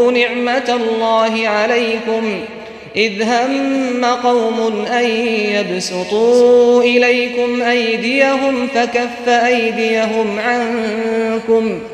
نعمة الله عليكم إذ هم قوم أن يبسطوا إليكم أيديهم فكف أيديهم عنكم